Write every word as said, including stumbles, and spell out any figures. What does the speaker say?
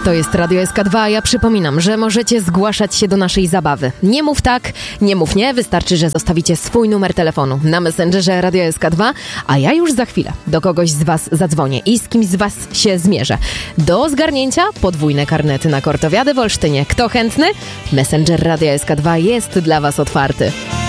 To jest Radio S K dwa, a ja przypominam, że możecie zgłaszać się do naszej zabawy. Nie mów tak, nie mów nie, wystarczy, że zostawicie swój numer telefonu na Messengerze Radio S K dwa, a ja już za chwilę do kogoś z was zadzwonię i z kimś z was się zmierzę. Do zgarnięcia podwójne karnety na Kortowiadę w Olsztynie. Kto chętny? Messenger Radio S K dwa jest dla was otwarty.